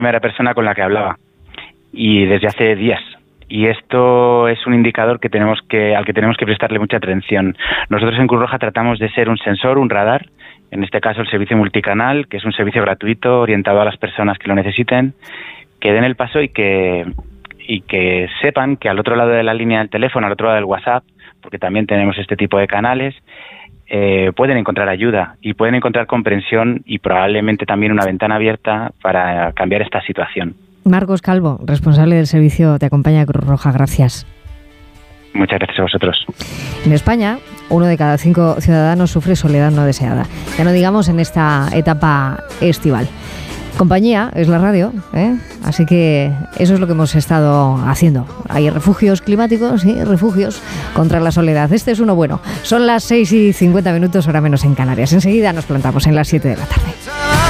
primera persona con la que hablaba, y desde hace días. Y esto es un indicador al que tenemos que prestarle mucha atención. Nosotros en Cruz Roja tratamos de ser un sensor, un radar, en este caso el servicio multicanal, que es un servicio gratuito orientado a las personas que lo necesiten, que den el paso y que sepan que al otro lado de la línea del teléfono, al otro lado del WhatsApp, porque también tenemos este tipo de canales, pueden encontrar ayuda y pueden encontrar comprensión y probablemente también una ventana abierta para cambiar esta situación. Marcos Calvo, responsable del servicio Te Acompaña Cruz Roja, gracias. Muchas gracias a vosotros. En España, 1 de cada 5 ciudadanos sufre soledad no deseada. Ya no digamos en esta etapa estival. Compañía es la radio, así que eso es lo que hemos estado haciendo. Hay refugios climáticos y refugios contra la soledad. Este es uno bueno. Son las 6:50, hora menos en Canarias. Enseguida nos plantamos en las 7 de la tarde.